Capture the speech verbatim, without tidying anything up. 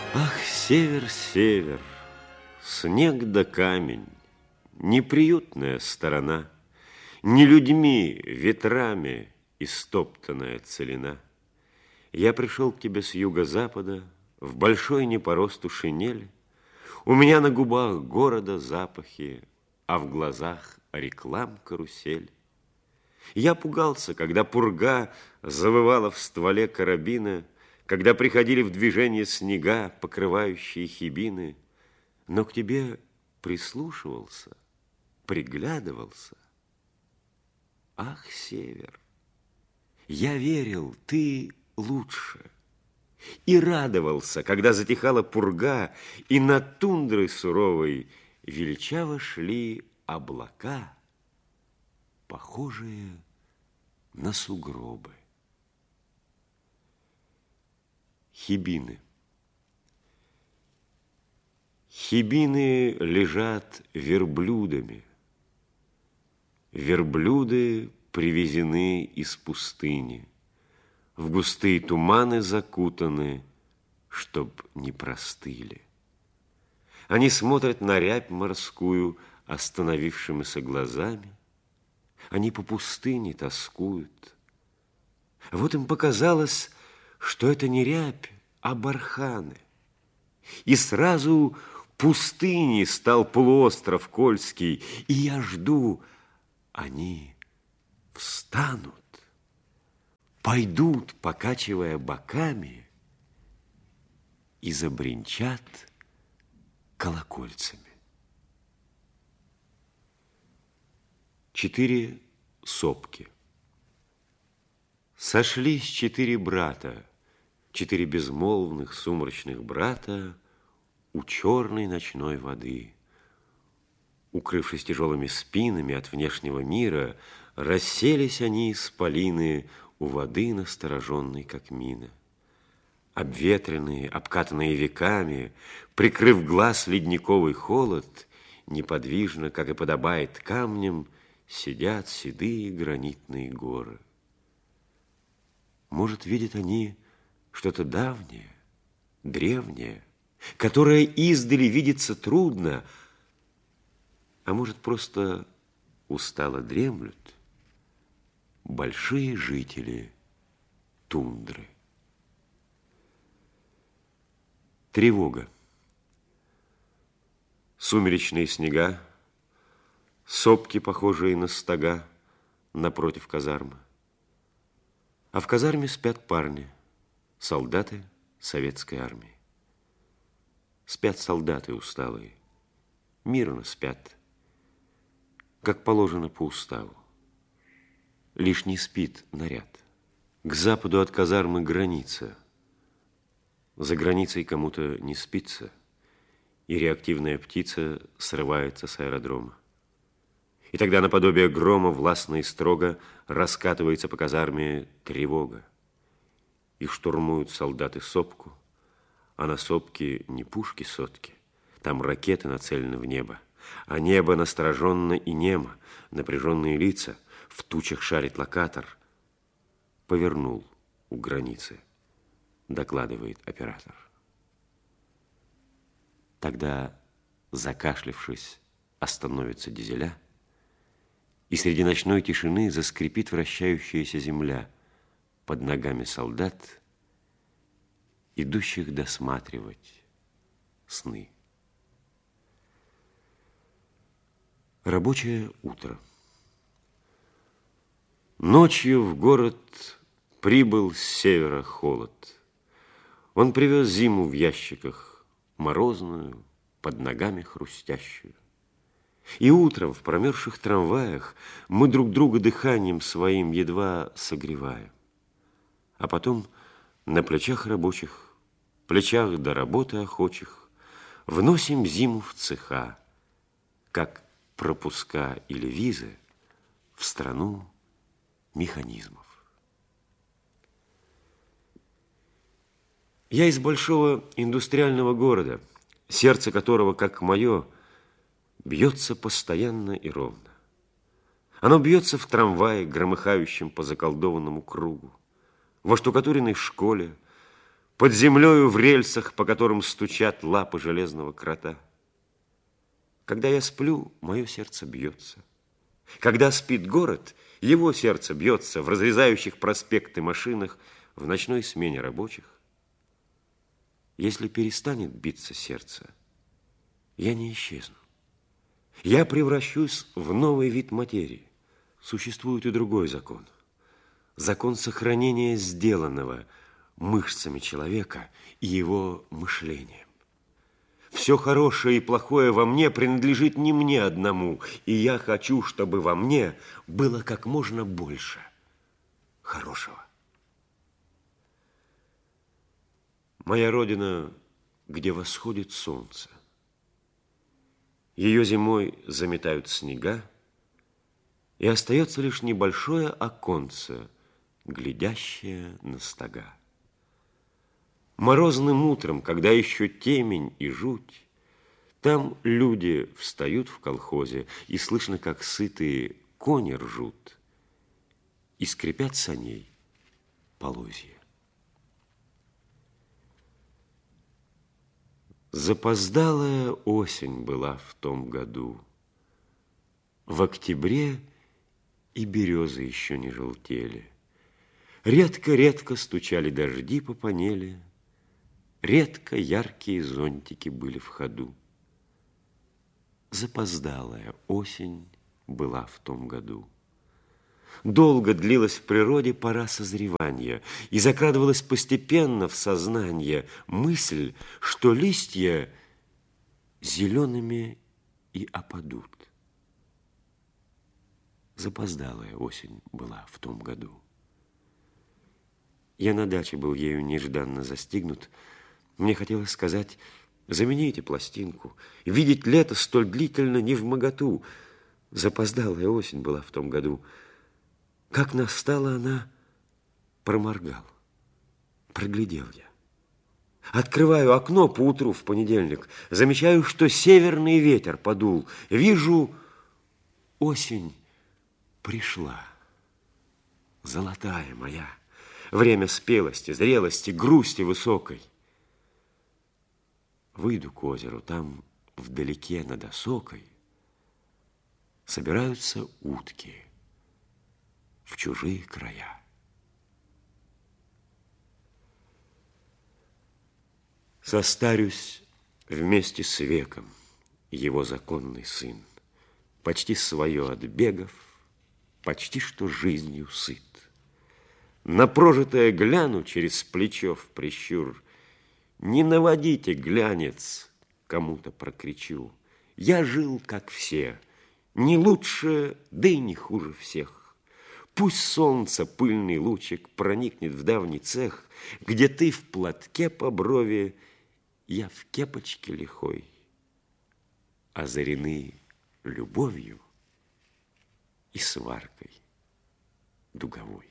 Ах, север, север, снег да камень, неприютная сторона, не людьми, ветрами истоптанная целина. Я пришел к тебе с юго-запада в большой не по росту шинели. У меня на губах города запахи, а в глазах реклам карусель. Я пугался, когда пурга завывала в стволе карабина, когда приходили в движение снега, покрывающие хибины, но к тебе прислушивался, приглядывался. Ах, север, я верил, ты лучше, и радовался, когда затихала пурга, и над тундрой суровой величаво шли облака, похожие на сугробы. Хибины. Хибины лежат верблюдами. Верблюды привезены из пустыни, в густые туманы закутаны, чтоб не простыли. Они смотрят на рябь морскую остановившимися глазами. Они по пустыне тоскуют. Вот им показалось, что это не рябь, а барханы. И сразу пустыней стал полуостров Кольский, и я жду, они встанут, пойдут, покачивая боками, и забринчат колокольцами. Четыре сопки. Сошлись четыре брата, четыре безмолвных сумрачных брата у черной ночной воды. Укрывшись тяжелыми спинами от внешнего мира, расселись они, исполины, у воды настороженной, как мина. Обветренные, обкатанные веками, прикрыв глаз ледниковый холод, неподвижно, как и подобает камням, сидят седые гранитные горы. Может, видят они что-то давнее, древнее, которое издали видится трудно, а может, просто устало дремлют большие жители тундры. Тревога. Сумеречные снега, сопки, похожие на стога, напротив казармы. А в казарме спят парни, солдаты советской армии. Спят солдаты усталые, мирно спят, как положено по уставу. Лишь не спит наряд. К западу от казармы граница. За границей кому-то не спится, и реактивная птица срывается с аэродрома. И тогда наподобие грома властно и строго раскатывается по казарме тревога. И штурмуют солдаты сопку, а на сопке не пушки сотки, там ракеты нацелены в небо, а небо настороженно и немо, напряженные лица, в тучах шарит локатор. Повернул у границы, докладывает оператор. Тогда, закашлявшись, остановится дизеля, и среди ночной тишины заскрипит вращающаяся земля под ногами солдат, идущих досматривать сны. Рабочее утро. Ночью в город прибыл с севера холод. Он привез зиму в ящиках, морозную, под ногами хрустящую. И утром в промерзших трамваях мы друг друга дыханием своим едва согреваем. А потом на плечах рабочих, плечах до работы охочих, вносим зиму в цеха, как пропуска или визы в страну механизмов. Я из большого индустриального города, сердце которого, как мое, бьется постоянно и ровно. Оно бьется в трамвае, громыхающем по заколдованному кругу, в оштукатуренной школе, под землею в рельсах, по которым стучат лапы железного крота. Когда я сплю, мое сердце бьется. Когда спит город, его сердце бьется в разрезающих проспекты машинах, в ночной смене рабочих. Если перестанет биться сердце, я не исчезну. Я превращусь в новый вид материи. Существует и другой закон. Закон сохранения сделанного мышцами человека и его мышлением. Все хорошее и плохое во мне принадлежит не мне одному, и я хочу, чтобы во мне было как можно больше хорошего. Моя родина, где восходит солнце. Ее зимой заметают снега, и остается лишь небольшое оконце, глядящее на стога. Морозным утром, когда еще темень и жуть, там люди встают в колхозе, и слышно, как сытые кони ржут, и скрипят саней полозья. Запоздалая осень была в том году. В октябре и березы еще не желтели. Редко-редко стучали дожди по панели, редко яркие зонтики были в ходу. Запоздалая осень была в том году. Долго длилась в природе пора созревания, и закрадывалась постепенно в сознание мысль, что листья зелеными и опадут. Запоздалая осень была в том году. Я на даче был ею нежданно застигнут. Мне хотелось сказать: замените пластинку. Видеть лето столь длительно невмоготу. Запоздалая осень была в том году. Как настала она, проморгал. Проглядел я. Открываю окно поутру в понедельник. Замечаю, что северный ветер подул. Вижу, осень пришла. Золотая моя. Время спелости, зрелости, грусти высокой. Выйду к озеру, там вдалеке над осокой собираются утки в чужие края. Состарюсь вместе с веком, его законный сын, почти свое от бегов, почти что жизнью сыт. На прожитое гляну через плечо в прищур. Не наводите глянец, кому-то прокричу. Я жил, как все, не лучше, да и не хуже всех. Пусть солнце, пыльный лучик, проникнет в давний цех, где ты в платке по брови, я в кепочке лихой, озарены любовью и сваркой дуговой.